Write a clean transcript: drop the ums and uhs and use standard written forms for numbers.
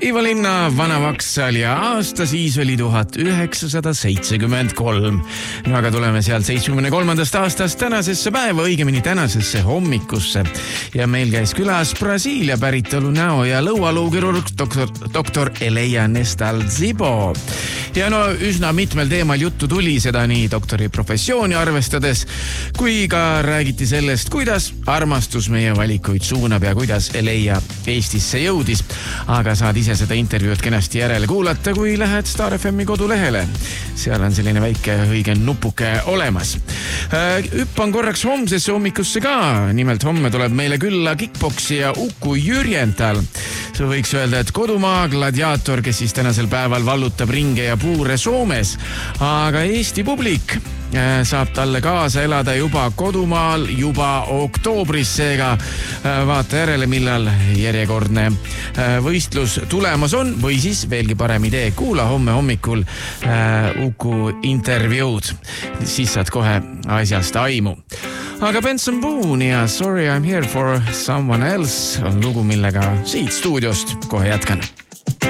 Ivalinna Vanavaksal ja aasta siis oli 1973. No aga tuleme sealt 73. aastast tänasesse päeva, õigemini tänasesse hommikusse. Ja meil käis külas Brasiilia päritolu näo- ja lõualuukirurg doktor Eleja Nestalzibo. Ja no üsna mitmel teemal juttu tuli, seda nii doktori professiooni arvestades, kui ka räägiti sellest, kuidas armastus meie valikuid suunab ja kuidas Eleja Eestisse jõudis. Aga saad ise seda intervjuud kenasti järele kuulata, kui lähed Star FM'i kodulehele. Seal on selline väike õige nupuke olemas. Hüppan korraks homsesse hommikusse ka. Nimelt homme tuleb meile külla kickboksija Uku Jürjental. See võiks öelda, et kodumaa gladiaator, kes siis tänasel päeval vallutab ringe ja puure Soomes. Aga Eesti publik saab talle kaasa elada juba kodumaal juba oktoobris, seega vaata järele, millal järjekordne võistlus tulemas on või siis veelgi parem idee, kuula homme hommikul Uku intervjuud, siis saad kohe asjast aimu. Aga Benson Boone ja Sorry I'm Here for Someone Else on lugu, millega siit stuudiost kohe jätkan.